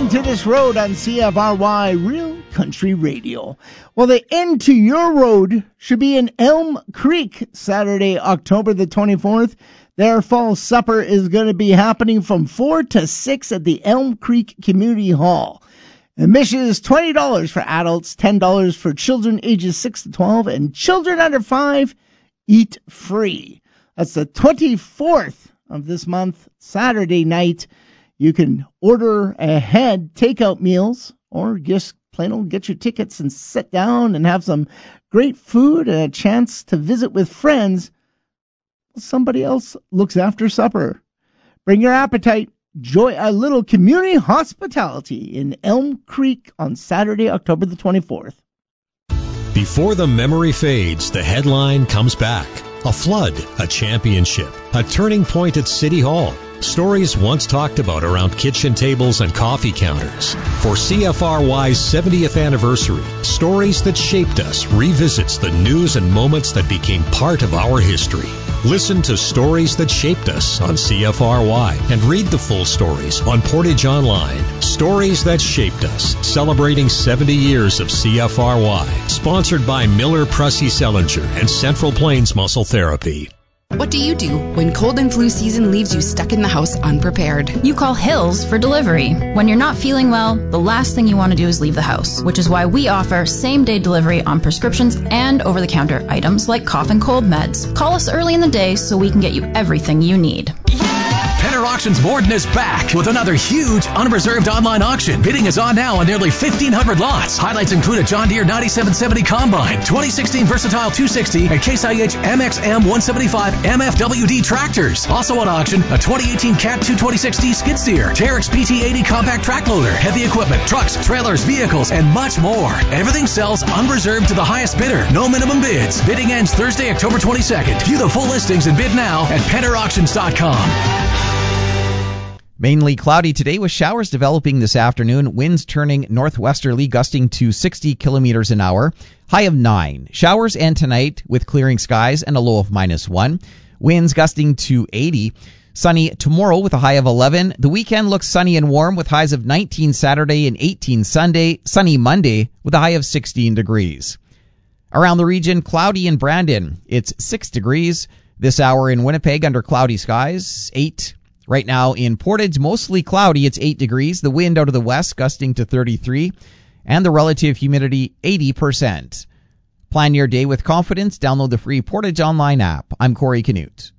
end to this road on CFRY Real Country Radio. Well, the end to your road should be in Elm Creek, Saturday, October the 24th. Their fall supper is going to be happening from 4 to 6 at the Elm Creek Community Hall. Admission is $20 for adults, $10 for children ages 6 to 12, and children under 5 eat free. That's the 24th of this month, Saturday night. You can order ahead takeout meals or just plain old get your tickets and sit down and have some great food and a chance to visit with friends. Somebody else looks after supper. Bring your appetite. Enjoy a little community hospitality in Elm Creek on Saturday, October the 24th. Before the memory fades, the headline comes back. A flood, a championship, a turning point at City Hall. Stories once talked about around kitchen tables and coffee counters. For CFRY's 70th anniversary, Stories That Shaped Us revisits the news and moments that became part of our history. Listen to Stories That Shaped Us on CFRY and read the full stories on Portage Online. Stories That Shaped Us, celebrating 70 years of CFRY. Sponsored by Miller Pressey Sellinger and Central Plains Muscle Therapy. What do you do when cold and flu season leaves you stuck in the house unprepared? You call Hills for delivery. When you're not feeling well, the last thing you want to do is leave the house, which is why we offer same-day delivery on prescriptions and over-the-counter items like cough and cold meds. Call us early in the day so we can get you everything you need. Penner Auctions Borden is back with another huge unreserved online auction. Bidding is on now on nearly 1,500 lots. Highlights include a John Deere 9770 Combine, 2016 Versatile 260, and Case IH MXM 175 MFWD tractors. Also on auction, a 2018 Cat 226D skid steer, Terex PT80 compact track loader, heavy equipment, trucks, trailers, vehicles, and much more. Everything sells unreserved to the highest bidder. No minimum bids. Bidding ends Thursday, October 22nd. View the full listings and bid now at PennerAuctions.com. Mainly cloudy today with showers developing this afternoon. Winds turning northwesterly, gusting to 60 kilometers an hour. High of 9. Showers end tonight with clearing skies and a low of -1. Winds gusting to 80. Sunny tomorrow with a high of 11. The weekend looks sunny and warm with highs of 19 Saturday and 18 Sunday. Sunny Monday with a high of 16 degrees. Around the region, cloudy in Brandon. It's 6 degrees. This hour in Winnipeg under cloudy skies, 8. Right now in Portage, mostly cloudy. It's 8 degrees. The wind out of the west gusting to 33. And the relative humidity, 80%. Plan your day with confidence. Download the free Portage Online app. I'm Corey Canute.